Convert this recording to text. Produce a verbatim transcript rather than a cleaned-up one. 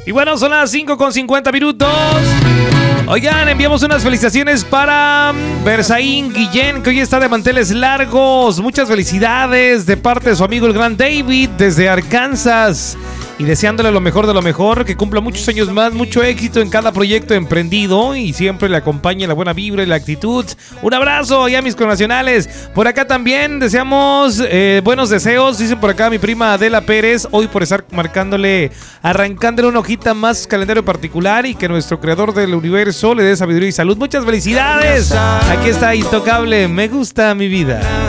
Y bueno, son las cinco con cincuenta minutos. Oigan, enviamos unas felicitaciones para Berzaín Guillén, que hoy está de manteles largos. Muchas felicidades de parte de su amigo el gran David desde Arkansas. Y deseándole lo mejor de lo mejor, que cumpla muchos años más, mucho éxito en cada proyecto emprendido y siempre le acompañe la buena vibra y la actitud. Un abrazo ya mis connacionales. Por acá también deseamos eh, buenos deseos, dicen por acá mi prima Adela Pérez, hoy por estar marcándole, arrancándole una hojita más calendario particular y que nuestro creador del universo le dé sabiduría y salud. Muchas felicidades. Aquí está Intocable, me gusta mi vida.